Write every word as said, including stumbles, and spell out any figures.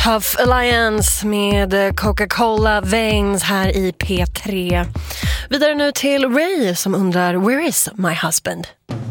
Tough Alliance med Coca-Cola Veins här i P tre. Vidare nu till Ray som undrar, where is my husband?